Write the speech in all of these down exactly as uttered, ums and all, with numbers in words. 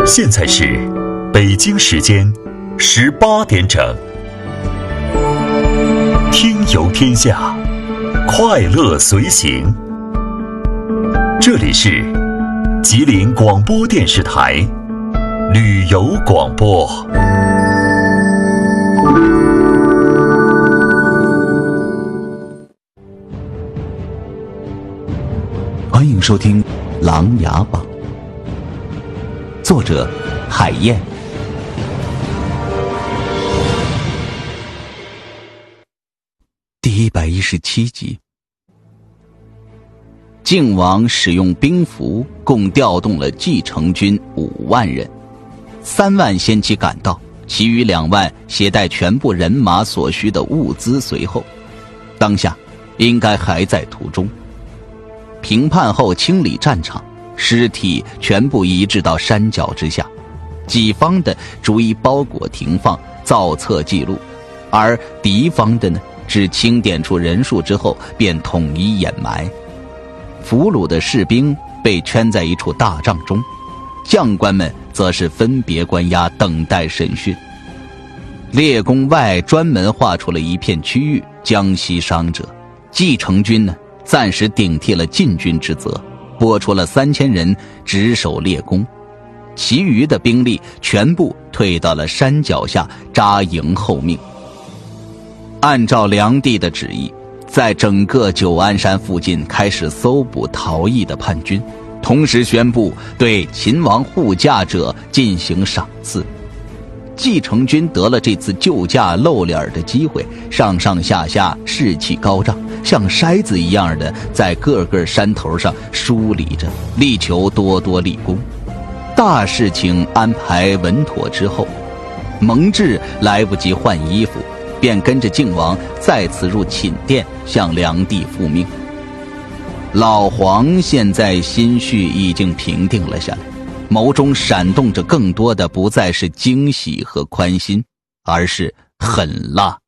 现在是北京时间十八点整，听游天下，快乐随行。这里是吉林广播电视台旅游广播。 欢迎收听《琅琊榜》，作者海燕。第一百一十七集。靖王使用兵符，共调动了继承军五万人，三万先期赶到，其余两万携带全部人马所需的物资随后，当下应该还在途中。平叛后清理战场，尸体全部移至到山脚之下，己方的逐一包裹停放，造册记录，而敌方的呢，只清点出人数之后便统一掩埋。俘虏的士兵被圈在一处大帐中，将官们则是分别关押，等待审讯。列宫外专门划出了一片区域，将息伤者。继承军呢，暂时顶替了禁军之责，拨出了三千人值守列宫，其余的兵力全部退到了山脚下扎营候命。按照梁帝的旨意，在整个九安山附近开始搜捕逃逸的叛军，同时宣布对秦王护驾者进行赏赐。继承军得了这次救驾露脸的机会，上上下下士气高涨，像筛子一样的在各个山头上梳理着，力求多多立功。大事情安排稳妥之后，蒙挚来不及换衣服，便跟着靖王再次入寝殿向梁帝复命。老黄现在心绪已经平定了下来，眸中闪动着更多的不再是惊喜和宽心，而是狠辣。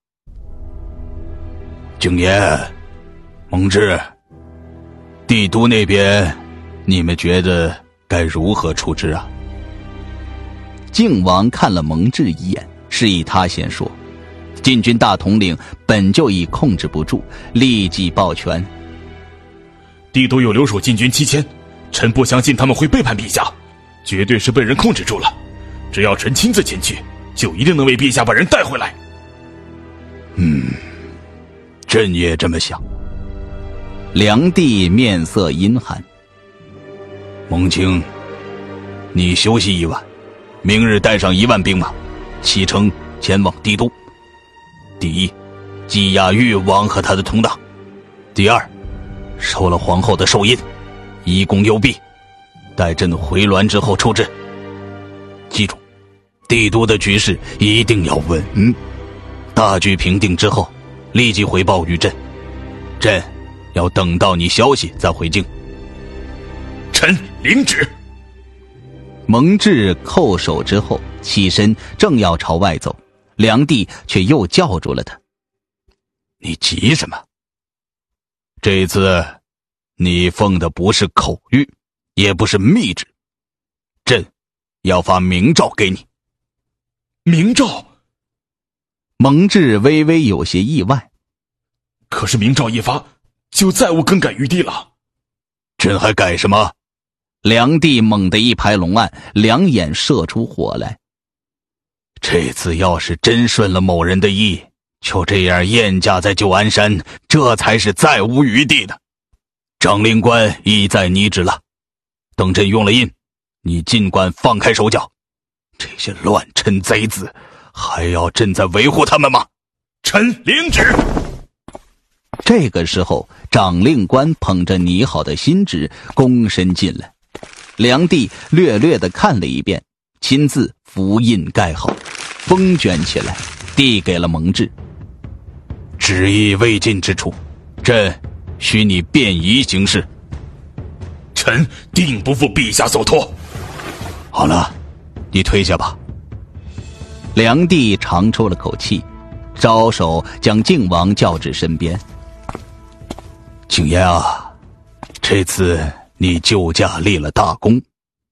景琰、蒙挚，帝都那边你们觉得该如何处置啊？ 靖王看了蒙挚一眼，示意他先说。禁军大统领本就已控制不住，立即抱拳： 帝都有留守禁军七千，臣不相信他们会背叛陛下，绝对是被人控制住了。只要臣亲自前去，就一定能为陛下把人带回来。 嗯，朕也这么想。 梁帝面色阴寒： 蒙清，你休息一晚，明日带上一万兵马，启程前往帝都。第一，羁押誉王和他的同党；第二，收了皇后的寿印，以供右弼，待朕回銮之后处置。记住，帝都的局势一定要稳。嗯，大局平定之后，立即回报于朕，朕要等到你消息再回京。 臣领旨。 蒙挚叩首之后起身，正要朝外走，梁帝却又叫住了他： 你急什么？这次你奉的不是口谕，也不是密旨，朕要发明诏给你。 明诏？ 蒙挚微微有些意外。 可是明诏一发，就再无更改余地了。 朕还改什么？ 梁帝猛地一拍龙案，两眼射出火来。 这次要是真顺了某人的意，就这样燕驾在九安山，这才是再无余地的。长令官已在拟旨了，等朕用了印，你尽管放开手脚。这些乱臣贼子，还要朕再维护他们吗？ 臣领旨。 这个时候，长令官捧着拟好的新旨躬身进来，梁帝略略地看了一遍，亲自符印盖好，封卷起来，递给了蒙挚。 旨意未尽之处，朕许你便宜行事。 臣定不负陛下所托。 好了，你退下吧。 梁帝长出了口气，招手将靖王叫至身边。 景琰啊，这次你救驾立了大功，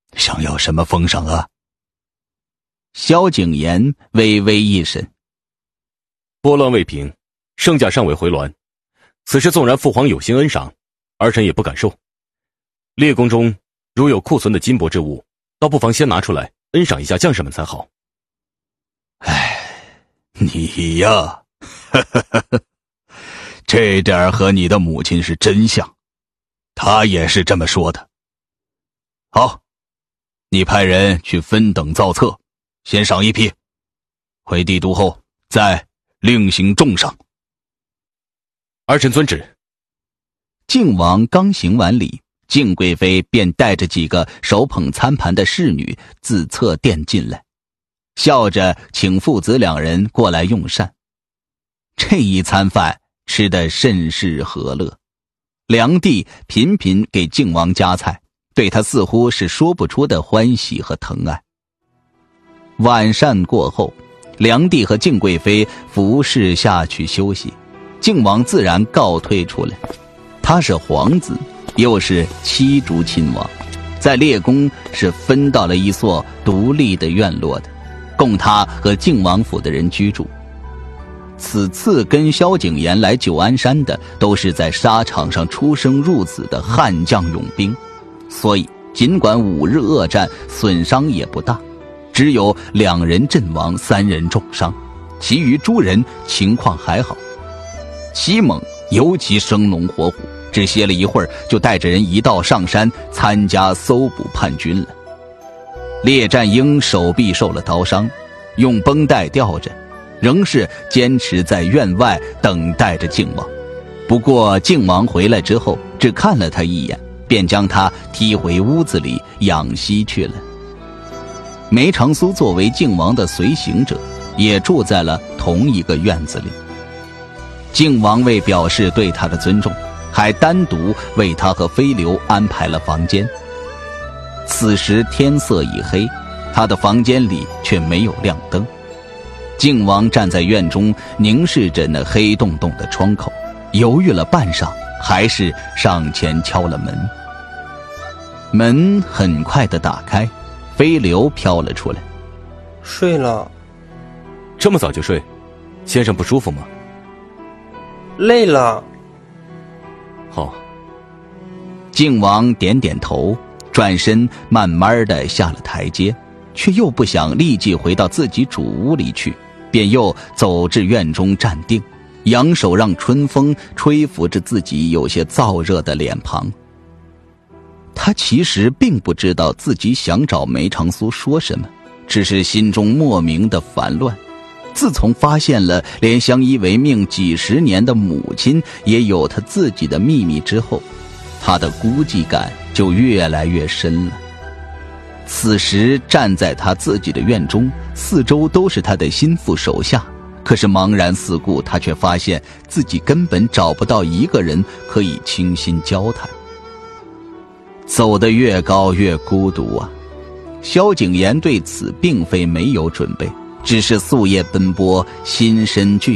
想要什么封赏啊？ 萧景琰微微一审， 拨乱未平，圣驾尚未回銮，此事纵然父皇有心恩赏，儿臣也不敢受。列宫中如有库存的金帛之物，倒不妨先拿出来恩赏一下将士们才好。 唉，你呀，呵呵呵呵，这点和你的母亲是真像，她也是这么说的。好，你派人去分等造册，先赏一批，回帝都后再另行重赏。 儿臣遵旨。 靖王刚行完礼，敬贵妃便带着几个手捧餐盘的侍女自侧殿进来，笑着请父子两人过来用膳。这一餐饭吃得甚是和乐，梁帝频频给靖王夹菜，对他似乎是说不出的欢喜和疼爱。晚膳过后，梁帝和敬贵妃服侍下去休息，靖王自然告退出来。他是皇子，又是七族亲王，在列宫是分到了一所独立的院落的，供他和靖王府的人居住。此次跟萧景琰来九安山的都是在沙场上出生入死的悍将勇兵，所以尽管五日恶战，损伤也不大，只有两人阵亡，三人重伤，其余诸人情况还好。西猛尤其生龙活虎，只歇了一会儿就带着人一道上山参加搜捕叛军了。列战英手臂受了刀伤，用绷带吊着，仍是坚持在院外等待着靖王。不过靖王回来之后只看了他一眼，便将他踢回屋子里养息去了。梅长苏作为靖王的随行者，也住在了同一个院子里。靖王为表示对他的尊重，还单独为他和飞流安排了房间。此时天色已黑，他的房间里却没有亮灯。靖王站在院中凝视着那黑洞洞的窗口，犹豫了半晌，还是上前敲了门。门很快地打开，飞流飘了出来。 睡了。 这么早就睡？先生不舒服吗？ 累了。 好。 靖王点点头，转身慢慢地下了台阶，却又不想立即回到自己主屋里去，便又走至院中站定，扬手让春风吹拂着自己有些燥热的脸庞。他其实并不知道自己想找梅长苏说什么，只是心中莫名的烦乱。自从发现了连相依为命几十年的母亲也有他自己的秘密之后，他的孤寂感就越来越深了。此时站在他自己的院中，四周都是他的心腹手下，可是茫然四顾，他却发现自己根本找不到一个人可以倾心交谈。走得越高越孤独啊！萧景琰对此并非没有准备，只是夙夜奔波，心身俱